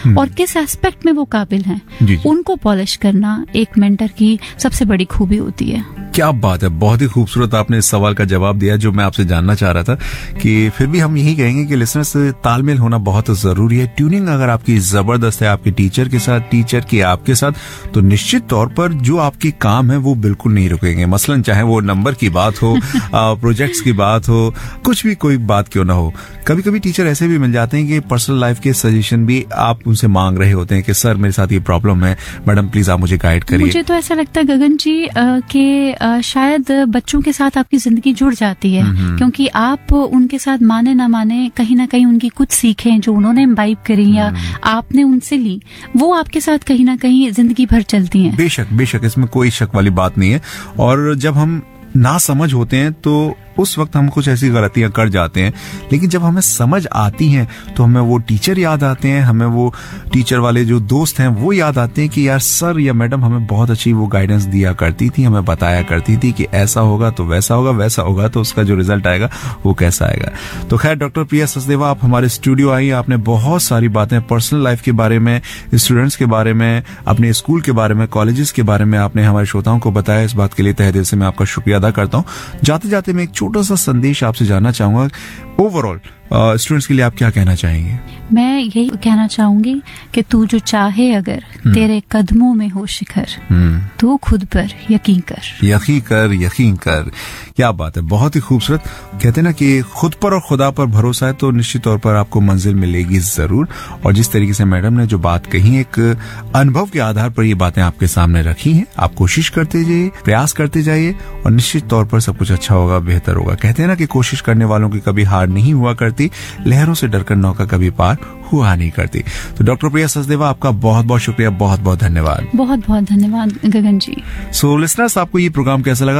और किस एस्पेक्ट में वो काबिल हैं, उनको पॉलिश करना एक मेंटर की सबसे बड़ी खूबी होती है। क्या बात है, बहुत ही खूबसूरत आपने इस सवाल का जवाब दिया जो मैं आपसे जानना चाह रहा था। कि फिर भी हम यही कहेंगे कि लिसनर्स तालमेल होना बहुत जरूरी है। ट्यूनिंग अगर आपकी जबरदस्त है आपके टीचर के साथ, टीचर की आपके साथ, तो निश्चित तौर पर जो आपके काम है वो बिल्कुल नहीं रुकेंगे। मसलन चाहे वो नंबर की बात हो, प्रोजेक्ट्स की बात हो, कुछ भी कोई बात क्यों ना हो। कभी कभी टीचर ऐसे भी मिल जाते हैं कि पर्सनल लाइफ के सजेशन भी आप उनसे मांग रहे होते हैं कि सर मेरे साथ ये प्रॉब्लम है, मैडम प्लीज आप मुझे गाइड करिए। मुझे तो ऐसा लगता है गगन जी कि शायद बच्चों के साथ आपकी जिंदगी जुड़ जाती है, क्योंकि आप उनके साथ माने ना माने कहीं ना कहीं उनकी कुछ सीखें जो उन्होंने इम्बाइब करी या आपने उनसे ली, वो आपके साथ कहीं ना कहीं जिंदगी भर चलती हैं। बेशक बेशक, इसमें कोई शक वाली बात नहीं है। और जब हम ना समझ होते हैं तो उस वक्त हम कुछ ऐसी गलतियां कर जाते हैं, लेकिन जब हमें समझ आती हैं तो हमें वो टीचर याद आते हैं, हमें वो टीचर वाले जो दोस्त हैं वो याद आते हैं कि यार सर या मैडम हमें बहुत अच्छी वो गाइडेंस दिया करती थी, हमें बताया करती थी कि ऐसा होगा तो वैसा होगा, वैसा होगा तो उसका जो रिजल्ट आएगा वो कैसा आएगा। तो खैर डॉक्टर प्रिया सचदेवा, आप हमारे स्टूडियो आई, आपने बहुत सारी बातें पर्सनल लाइफ के बारे में, स्टूडेंट्स के बारे में, अपने स्कूल के बारे में, कॉलेजेस के बारे में आपने हमारे श्रोताओं को बताया। इस बात के लिए तहे दिल से मैं आपका शुक्रिया अदा करता हूँ। जाते जाते मैं एक छोटा सा संदेश आपसे जानना चाहूंगा, ओवरऑल स्टूडेंट्स के लिए आप क्या कहना चाहेंगे? मैं यही कहना चाहूंगी कि तू जो चाहे अगर तेरे कदमों में हो शिखर, तू खुद पर यकीन कर। यकीन कर, यकीन कर। क्या बात है, बहुत ही खूबसूरत। कहते हैं ना कि खुद पर और खुदा पर भरोसा है तो निश्चित तौर पर आपको मंजिल मिलेगी जरूर। और जिस तरीके से मैडम ने जो बात कही, एक अनुभव के आधार पर ये बातें आपके सामने रखी हैं। आप कोशिश करते जाइए, प्रयास करते जाइए और निश्चित तौर पर सब कुछ अच्छा होगा, बेहतर होगा। कहते हैं ना कि कोशिश करने वालों की कभी हार नहीं हुआ करती, लहरों से डरकर नौका कभी पार हुआ नहीं करती। तो डॉक्टर प्रिया सचदेवा, आपका बहुत बहुत शुक्रिया, बहुत बहुत धन्यवाद। बहुत बहुत धन्यवाद गगन जी। सो लिसनर्स, आपको ये प्रोग्राम कैसा लगा?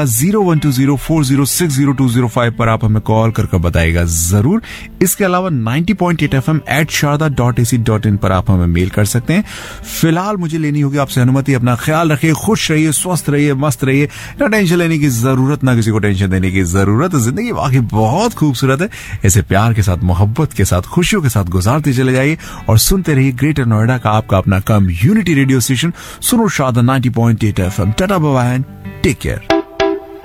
012040602005 पर आप हमें कॉल करके बताइएगा जरूर। इसके अलावा 90.8 FM @sharda.ac.in पर आप हमें मेल कर सकते हैं। फिलहाल मुझे लेनी होगी आपसे अनुमति। अपना ख्याल रखिए, खुश रहिए, स्वस्थ रहिए, मस्त रहिए। ना टेंशन लेने की जरूरत, ना किसी को टेंशन देने की जरूरत। जिंदगी वाकई बहुत खूबसूरत है, इसे प्यार के साथ, मोहब्बत के साथ, खुशियों के साथ गुजारते चले जाइए और सुनते रहिए ग्रेटर नोएडा का आपका अपना कम्युनिटी रेडियो स्टेशन सुनो Sharda 90.8 FM। Tata bye bye, take care.